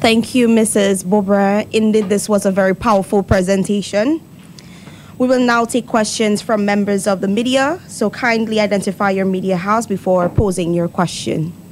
Thank you, Mrs. Bobra. Indeed, this was a very powerful presentation. We will now take questions from members of the media, so kindly identify your media house before posing your question.